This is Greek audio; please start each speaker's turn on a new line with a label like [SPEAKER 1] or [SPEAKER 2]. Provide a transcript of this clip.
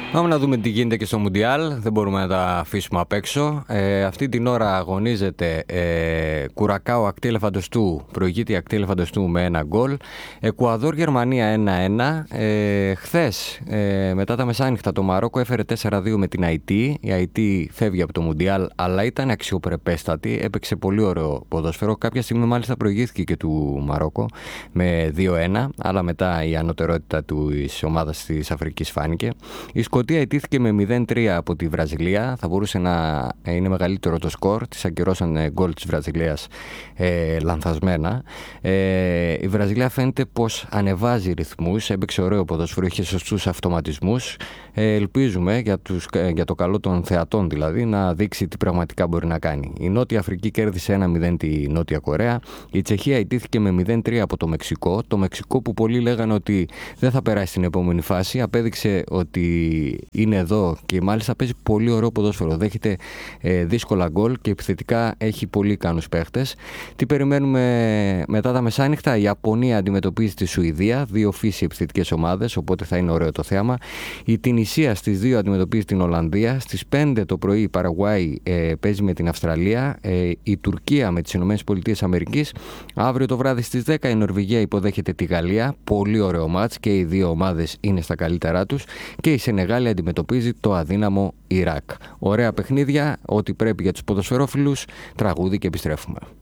[SPEAKER 1] Πάμε να δούμε τι γίνεται και στο Μουντιάλ. Δεν μπορούμε να τα αφήσουμε απ' έξω. Αυτή την ώρα αγωνίζεται Κουρακάο Ακτή Ελεφαντοστού. Προηγείται η Ακτή Ελεφαντοστού με 1 γκολ. Εκουαδόρ Γερμανία 1-1. Χθες, μετά τα μεσάνυχτα, το Μαρόκο έφερε 4-2 με την Αϊτή. Η Αϊτή φεύγει από το Μουντιάλ, αλλά ήταν αξιοπρεπέστατη. Έπαιξε πολύ ωραίο ποδόσφαιρο. Κάποια στιγμή μάλιστα προηγήθηκε και του Μαρόκο με 2-1, αλλά μετά η ανωτερότητα της ομάδας της Αφρικής φάνηκε. Η Σκωτία ιτήθηκε με 0-3 από τη Βραζιλία. Θα μπορούσε να είναι μεγαλύτερο το σκορ. Της ακυρώσαν γκολ της Βραζιλίας λανθασμένα. Η Βραζιλία φαίνεται πως ανεβάζει ρυθμούς. Έπαιξε ωραίο ποδόσφαιρο, είχε σωστούς αυτοματισμούς. Ελπίζουμε για το καλό των θεατών δηλαδή να δείξει τι πραγματικά μπορεί να κάνει. Η Νότια Αφρική κέρδισε 1-0 τη Νότια Κορέα. Η Τσεχία ιτήθηκε με 0-3 από το Μεξικό. Το Μεξικό που πολλοί λέγανε ότι δεν θα περάσει στην επόμενη φάση, απέδειξε ότι είναι εδώ και μάλιστα παίζει πολύ ωραίο ποδόσφαιρο. Δέχεται δύσκολα γκολ και επιθετικά έχει πολύ ικανούς παίχτες. Τι περιμένουμε μετά τα μεσάνυχτα? Η Ιαπωνία αντιμετωπίζει τη Σουηδία, δύο φύση επιθετικές ομάδες, οπότε θα είναι ωραίο το θέαμα. Η Τινησία στις 2 αντιμετωπίζει την Ολλανδία. Στις 5 το πρωί η Παραγουάη παίζει με την Αυστραλία. Η Τουρκία με τις ΗΠΑ. Αύριο το βράδυ στις 10 η Νορβηγία υποδέχεται τη Γαλλία. Πολύ ωραίο μάτς και οι δύο ομάδες είναι στα καλύτερά τους. Και η Σενεγάλη αντιμετωπίζει το αδύναμο Ιράκ. Ωραία παιχνίδια, ό,τι πρέπει για τους ποδοσφαιρόφιλους. Τραγούδι και επιστρέφουμε.